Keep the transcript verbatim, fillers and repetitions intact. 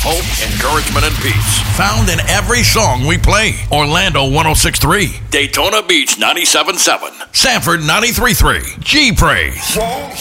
hope, encouragement, and peace. Found in every song we play. Orlando one oh six point three. Daytona Beach ninety-seven point seven. Sanford ninety-three point three. G Praise.